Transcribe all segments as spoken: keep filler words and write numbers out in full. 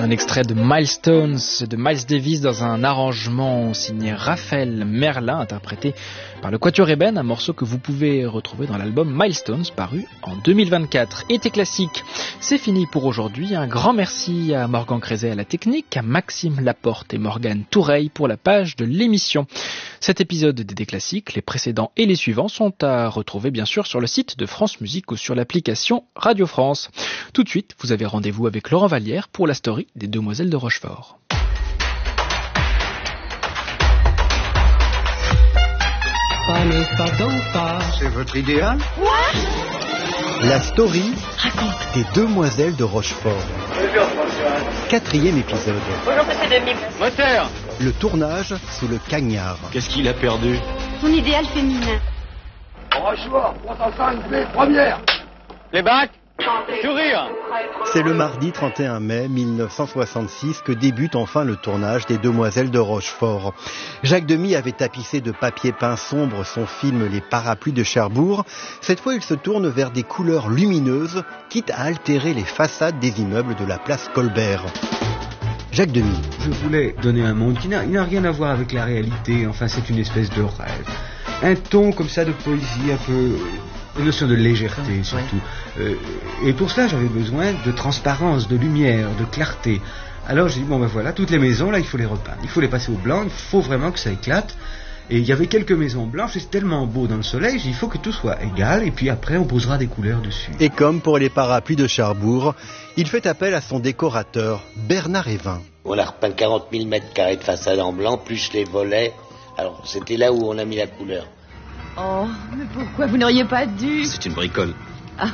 Un extrait de Milestones de Miles Davis dans un arrangement signé Raphaël Merlin, interprété par le Quatuor Eben, un morceau que vous pouvez retrouver dans l'album Milestones paru en deux mille vingt-quatre. Été classique, c'est fini pour aujourd'hui. Un grand merci à Morgan Crézet à la technique, à Maxime Laporte et Morgane Toureille pour la page de l'émission. Cet épisode d'Été classique, les précédents et les suivants sont à retrouver bien sûr sur le site de France Musique ou sur l'application Radio France. Tout de suite, vous avez rendez-vous avec Laurent Vallière pour la story des Demoiselles de Rochefort. C'est votre idéal? Ouais. La story Raconte. des Demoiselles de Rochefort. Quatrième épisode. Bonjour, c'est demi. Moteur. Le tournage sous le cagnard. Qu'est-ce qu'il a perdu? Son idéal féminin. Rochefort, trois cent cinq B, première. Les bacs. Sourire. C'est le mardi trente et un mai mille neuf cent soixante-six que débute enfin le tournage des Demoiselles de Rochefort. Jacques Demy avait tapissé de papier peint sombre son film Les Parapluies de Cherbourg. Cette fois, il se tourne vers des couleurs lumineuses, quitte à altérer les façades des immeubles de la place Colbert. Jacques Demy. Je voulais donner un monde qui n'a, il n'a rien à voir avec la réalité, enfin c'est une espèce de rêve. Un ton comme ça de poésie, un peu... une notion de légèreté surtout. Euh, et pour cela, j'avais besoin de transparence, de lumière, de clarté. Alors j'ai dit, bon ben voilà, toutes les maisons, là, il faut les repeindre. Il faut les passer au blanc, il faut vraiment que ça éclate. Et il y avait quelques maisons blanches, et c'est tellement beau dans le soleil, j'ai dit, il faut que tout soit égal, et puis après, on posera des couleurs dessus. Et comme pour les Parapluies de Cherbourg, il fait appel à son décorateur, Bernard Évin. On a repeint quarante mille mètres carrés de façade en blanc, plus les volets. Alors, c'était là où on a mis la couleur. Oh, mais pourquoi vous n'auriez pas dû? C'est une bricole. Ah.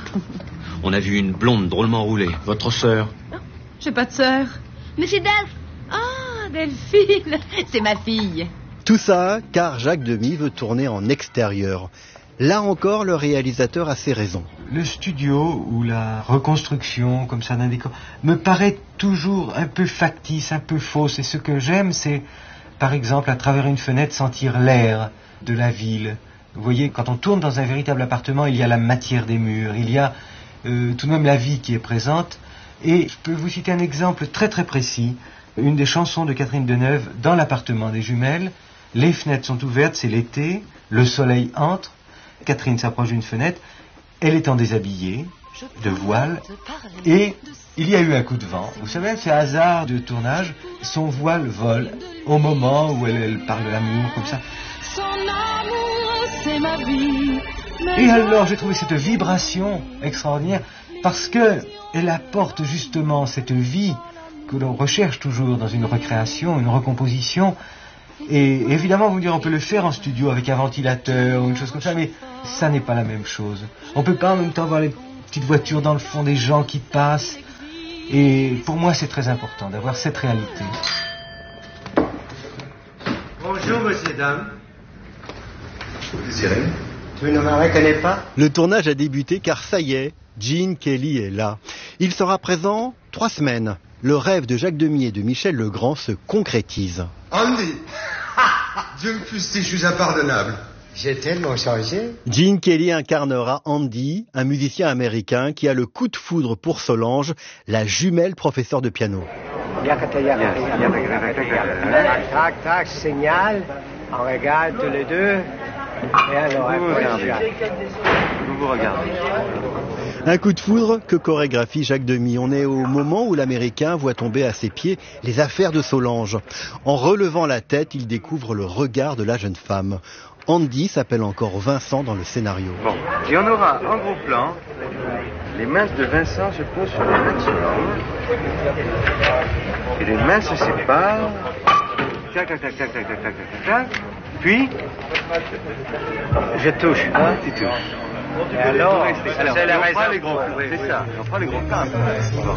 On a vu une blonde drôlement roulée. Votre sœur? Non, j'ai pas de sœur. Mais c'est Delphes. Ah, Delphine, c'est ma fille. Tout ça car Jacques Demy veut tourner en extérieur. Là encore, le réalisateur a ses raisons. Le studio ou la reconstruction comme ça d'un décor me paraît toujours un peu factice, un peu fausse. Et ce que j'aime, c'est, par exemple, à travers une fenêtre, sentir l'air de la ville. Vous voyez, quand on tourne dans un véritable appartement, il y a la matière des murs, il y a euh, tout de même la vie qui est présente. Et je peux vous citer un exemple très très précis. Une des chansons de Catherine Deneuve, dans l'appartement des jumelles, les fenêtres sont ouvertes, c'est l'été, le soleil entre, Catherine s'approche d'une fenêtre, elle est en déshabillé, de voile, et il y a eu un coup de vent. Vous savez, c'est hasard de tournage, son voile vole au moment où elle, elle parle de l'amour, comme ça. Son amour, c'est ma vie. Et alors, j'ai trouvé cette vibration extraordinaire parce que elle apporte justement cette vie que l'on recherche toujours dans une recréation, une recomposition. Et évidemment, vous me direz, on peut le faire en studio avec un ventilateur ou une chose comme ça, mais ça n'est pas la même chose. On peut pas en même temps voir les petites voitures dans le fond, des gens qui passent. Et pour moi, c'est très important d'avoir cette réalité. Bonjour, monsieur, dame. Vous désirez? Vous ne me reconnaissez pas? Le tournage a débuté car ça y est, Gene Kelly est là. Il sera présent trois semaines. Le rêve de Jacques Demy et de Michel Legrand se concrétise. Andy. Dieu me fustige, je suis impardonnable. J'ai tellement changé. Gene Kelly incarnera Andy, un musicien américain qui a le coup de foudre pour Solange, la jumelle professeure de piano. Tac, tac, signal. On regarde tous les deux. Et alors, vous vous regardez. Vous vous regardez. Un coup de foudre que chorégraphie Jacques Demy. On est au moment où l'Américain voit tomber à ses pieds les affaires de Solange. En relevant la tête, il découvre le regard de la jeune femme. Andy s'appelle encore Vincent dans le scénario. Bon, et on aura en gros plan, les mains de Vincent se posent sur les mains de Solange. Et les mains se séparent. Tac, tac, tac, tac, tac, tac, tac, tac, tac. Puis, je touche. Hein, tu touches. Et alors, alors, c'est la on prend raison. les gros plans. C'est ça, on prend les gros plans.